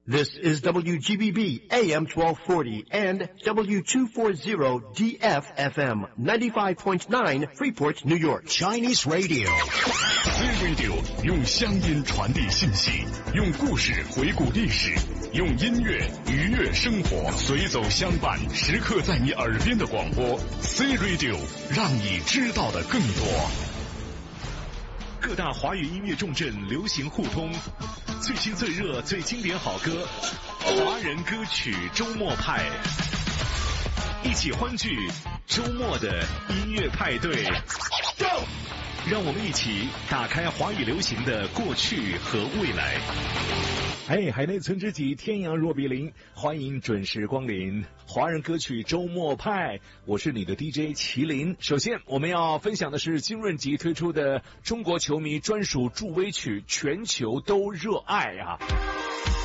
This is WGBB AM 1240 and W240 DFFM 95.9 Freeport, New York. Chinese Radio. C Radio 用乡音传递信息，用故事回顾历史，用音乐愉悦生活，随走相伴，时刻在你耳边的广播。C Radio 让你知道的更多。各大华语音乐重镇流行互通，最新最热最经典好歌，华人歌曲周末派，一起欢聚周末的音乐派对。Go！ 让我们一起打开华语流行的过去和未来。 海内存知己，天涯若比邻，欢迎准时光临华人歌曲周末派，我是你的 DJ 麒麟。首先我们要分享的是金润吉推出的中国球迷专属助威曲《全球都热爱》啊。